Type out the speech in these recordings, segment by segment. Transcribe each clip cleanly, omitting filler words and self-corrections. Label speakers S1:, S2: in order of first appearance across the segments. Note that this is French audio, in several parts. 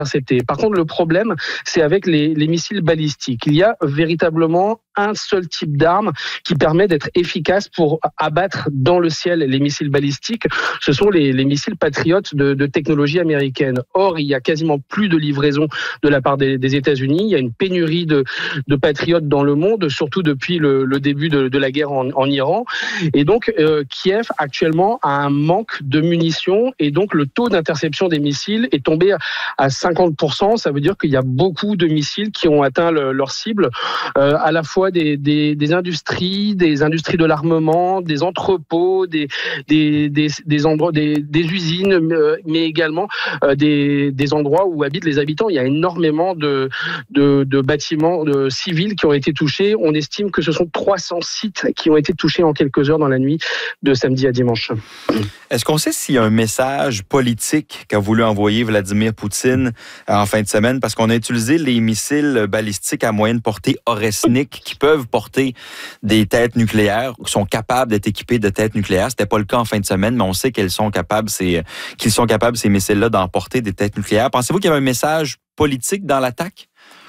S1: interceptés. Par contre, le problème, c'est avec les missiles balistiques. Il y a véritablement un seul type d'arme qui permet d'être efficace pour abattre dans le ciel les missiles balistiques. Ce sont les missiles Patriot de technologie américaine. Or, il y a quasiment plus de livraison de la part des États-Unis. Il y a une pénurie de Patriot dans le monde, surtout depuis le début de la guerre en Iran. Et donc, Kiev, actuellement, a un manque de munitions. Et donc, le taux d'interception des missiles est tombé à 50%. Ça veut dire qu'il y a beaucoup de missiles qui ont atteint leur cible, à la fois des industries de l'armement, des entrepôts, des endroits, des usines, mais également des endroits où habitent les habitants. Il y a énormément de bâtiments civils qui ont été touchés. On estime que ce sont 300 sites qui ont été touchés en quelques heures dans la nuit de samedi à dimanche.
S2: Est-ce qu'on sait s'il y a un message politique qu'a voulu envoyer Vladimir Poutine en fin de semaine? Parce qu'on a utilisé les missiles balistiques à moyenne portée Oresnik qui peuvent porter des têtes nucléaires, qui sont capables d'être équipés de têtes nucléaires. C'était pas le cas en fin de semaine, mais on sait qu'ils sont capables, ces missiles-là, d'emporter des têtes nucléaires. Pensez-vous qu'il y avait un message politique dans l'attaque?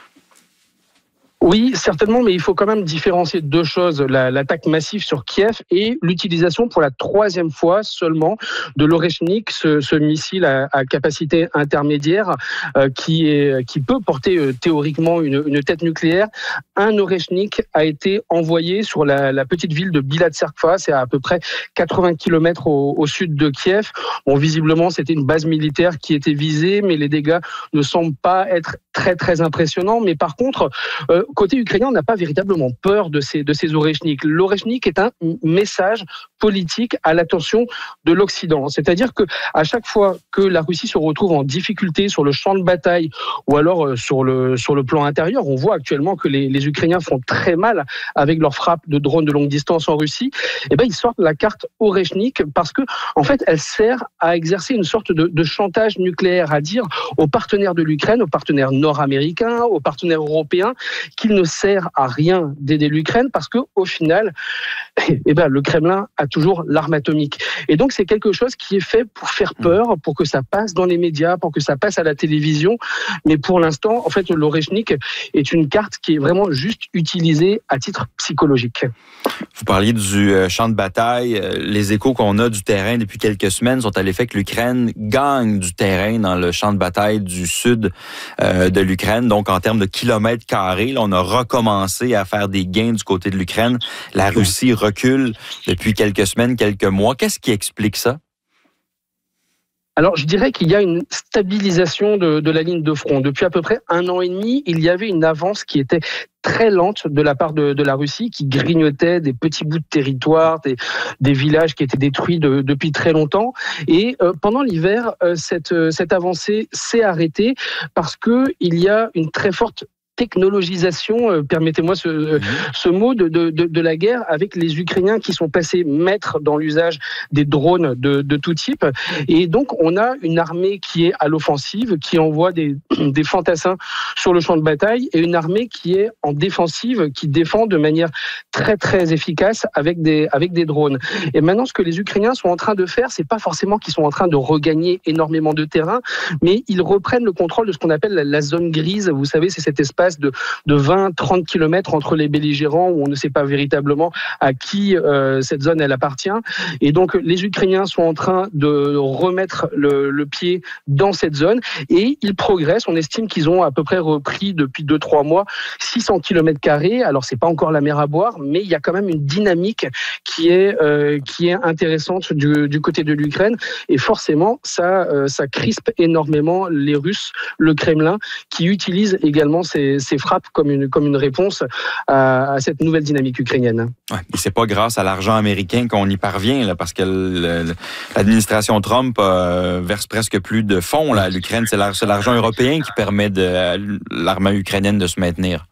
S1: Oui, certainement, mais il faut quand même différencier deux choses. L'attaque massive sur Kiev et l'utilisation pour la 3e fois seulement de l'Oreshnik, ce missile à capacité intermédiaire qui peut porter théoriquement une tête nucléaire. Un Oreshnik a été envoyé sur la petite ville de Bilatserkva, c'est à peu près 80 km au sud de Kiev. Bon, visiblement, c'était une base militaire qui était visée, mais les dégâts ne semblent pas être très, très impressionnants. Mais par contre, côté ukrainien, on n'a pas véritablement peur de ces Oreshnik. L'Oreshnik est un message politique à l'attention de l'Occident. C'est-à-dire que à chaque fois que la Russie se retrouve en difficulté sur le champ de bataille ou alors sur le plan intérieur, on voit actuellement que les Ukrainiens font très mal avec leurs frappes de drones de longue distance en Russie. Et ben ils sortent la carte Oreshnik parce que en fait, elle sert à exercer une sorte de chantage nucléaire, à dire aux partenaires de l'Ukraine, aux partenaires nord-américains, aux partenaires européens, qu'il ne sert à rien d'aider l'Ukraine parce que au final, le Kremlin a toujours l'arme atomique. Et donc c'est quelque chose qui est fait pour faire peur, pour que ça passe dans les médias, pour que ça passe à la télévision. Mais pour l'instant, en fait, l'Oreshnik est une carte qui est vraiment juste utilisée à titre psychologique.
S2: Vous parliez du champ de bataille. Les échos qu'on a du terrain depuis quelques semaines sont à l'effet que l'Ukraine gagne du terrain dans le champ de bataille du sud de l'Ukraine. Donc, en termes de kilomètres carrés, là, on a recommencé à faire des gains du côté de l'Ukraine. La Russie recule depuis quelques semaines, quelques mois. Qu'est-ce qui explique ça?
S1: Alors, je dirais qu'il y a une stabilisation de la ligne de front. Depuis à peu près 1 an et demi, il y avait une avance qui était très lente de la part de la Russie, qui grignotait des petits bouts de territoire, des villages qui étaient détruits depuis très longtemps. Et pendant l'hiver, cette avancée s'est arrêtée parce que il y a une très forte technologisation, permettez-moi ce mot, de la guerre, avec les Ukrainiens qui sont passés maîtres dans l'usage des drones de tout type. Et donc, on a une armée qui est à l'offensive, qui envoie des fantassins sur le champ de bataille, et une armée qui est en défensive, qui défend de manière très, très efficace avec des drones. Et maintenant, ce que les Ukrainiens sont en train de faire, c'est pas forcément qu'ils sont en train de regagner énormément de terrain, mais ils reprennent le contrôle de ce qu'on appelle la zone grise. Vous savez, c'est cet espace de 20-30 km entre les belligérants où on ne sait pas véritablement à qui cette zone elle appartient. Et donc les Ukrainiens sont en train de remettre le pied dans cette zone et ils progressent. On estime qu'ils ont à peu près repris depuis 2-3 mois 600 km². Alors c'est pas encore la mer à boire, mais il y a quand même une dynamique qui est intéressante du côté de l'Ukraine. Et forcément, ça crispe énormément les Russes, le Kremlin, qui utilise également ces frappes comme une réponse à cette nouvelle dynamique ukrainienne.
S2: Ouais, et c'est pas grâce à l'argent américain qu'on y parvient, là, parce que l'administration Trump verse presque plus de fonds là, à l'Ukraine. C'est l'argent européen qui permet à l'armée ukrainienne de se maintenir.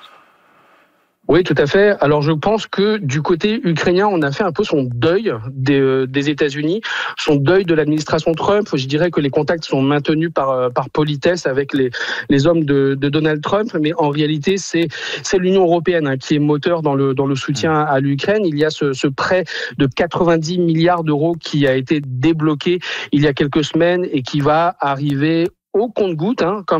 S1: Oui, tout à fait. Alors, je pense que du côté ukrainien, on a fait un peu son deuil des États-Unis, son deuil de l'administration Trump. Je dirais que les contacts sont maintenus par politesse avec les hommes de Donald Trump, mais en réalité, c'est l'Union européenne qui est moteur dans le soutien à l'Ukraine. Il y a ce prêt de 90 milliards d'euros qui a été débloqué il y a quelques semaines et qui va arriver au compte-gouttes,